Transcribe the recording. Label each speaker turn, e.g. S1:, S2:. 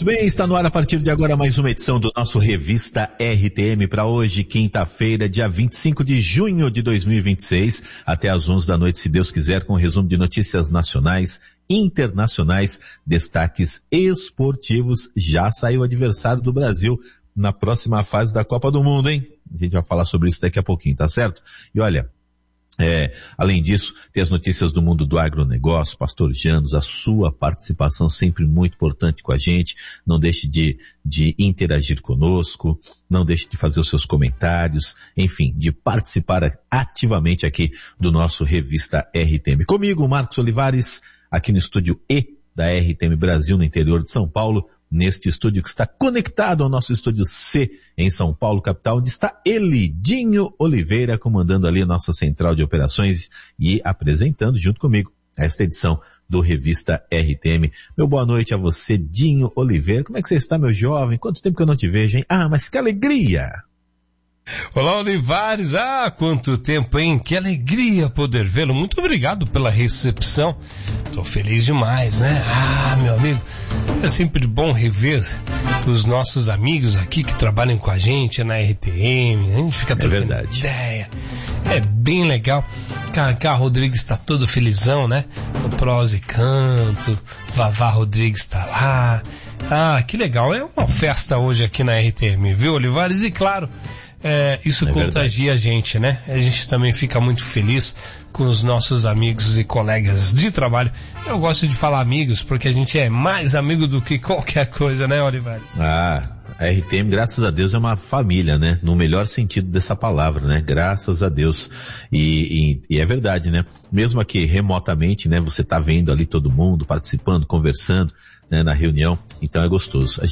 S1: bem, está no ar a partir de agora mais uma edição do nosso Revista RTM para hoje, quinta-feira, dia 25 de junho de 2026, até às 11 da noite, se Deus quiser, com um resumo de notícias nacionais, internacionais, destaques esportivos. Já saiu o adversário do Brasil na próxima fase da Copa do Mundo, hein? A gente vai falar sobre isso daqui a pouquinho, tá certo? E olha, além disso, tem as notícias do mundo do agronegócio, Pastor Janos, a sua participação sempre muito importante com a gente. Não deixe de interagir conosco, não deixe de fazer os seus comentários, enfim, de participar ativamente aqui do nosso Revista RTM. Comigo, Marcos Olivares, aqui no estúdio E da RTM Brasil, no interior de São Paulo, neste estúdio que está conectado ao nosso estúdio C em São Paulo, capital, onde está ele, Dinho Oliveira, comandando ali a nossa central de operações e apresentando junto comigo esta edição do Revista RTM. Meu boa noite a você, Dinho Oliveira. Como é que você está, meu jovem? Quanto tempo que eu não te vejo, hein? Ah, mas que alegria!
S2: Olá, Olivares. Quanto tempo, hein? Que alegria poder vê-lo. Muito obrigado pela recepção. Tô feliz demais, né? Meu amigo, é sempre bom rever os nossos amigos aqui que trabalham com a gente na RTM. A gente fica trocando ideia. É bem legal. Cacá Rodrigues tá todo felizão, né? No Prosa e Canto. Vavá Rodrigues tá lá. Que legal. É uma festa hoje aqui na RTM, viu, Olivares? E claro, isso contagia a gente, né? A gente também fica muito feliz com os nossos amigos e colegas de trabalho. Eu gosto de falar amigos porque a gente é mais amigo do que qualquer coisa, né, Olivares?
S1: A RTM, graças a Deus, é uma família, né? No melhor sentido dessa palavra, né? Graças a Deus. E é verdade, né? Mesmo aqui remotamente, né? Você tá vendo ali todo mundo participando, conversando, né? Na reunião. Então é gostoso.